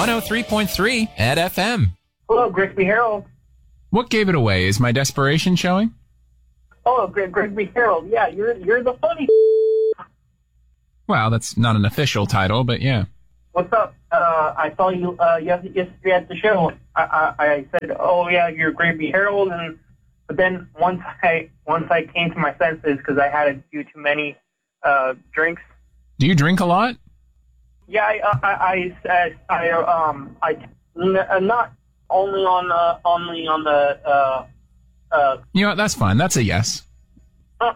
103.3 at FM. Hello, Grigsby Herald. What gave it away? Is my desperation showing? Oh, Grigsby Herald. Yeah, you're the funny. Well, that's not an official title, but yeah. What's up? I saw you yesterday at the show. I said, oh yeah, you're Grigsby Herald, but then once I came to my senses because I had a few too many drinks. Do you drink a lot? Yeah, not only on the. You know what? That's fine. That's a yes.